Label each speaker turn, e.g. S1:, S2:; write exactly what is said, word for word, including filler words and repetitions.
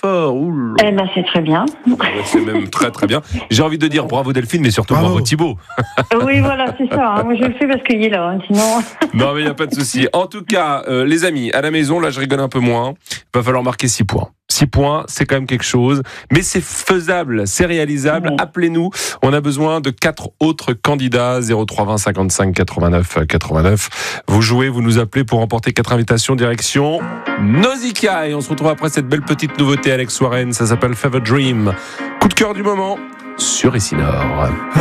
S1: fort. Ouh.
S2: Eh ben, c'est très bien.
S1: C'est même très très bien. J'ai envie de dire bravo Delphine, mais surtout bravo, bravo Thibaut.
S2: Oui, voilà, c'est ça. Hein. Moi, je le fais parce qu'il est là. Hein. Sinon.
S1: Non, mais il n'y a pas de souci. En tout cas, euh, les amis, à la maison, là, je rigole un peu moins. Il va falloir marquer six points. six points, c'est quand même quelque chose. Mais c'est faisable, c'est réalisable. Oui. Appelez-nous. On a besoin de quatre autres candidats. zéro trois vingt cinquante-cinq quatre-vingt-neuf quatre-vingt-neuf. Vous jouez, vous nous appelez pour remporter quatre invitations direction Nausicaa. Et on se retrouve après cette belle petite nouveauté, Alex Warren. Ça s'appelle Fever Dream. Coup de cœur du moment sur Ici Nord.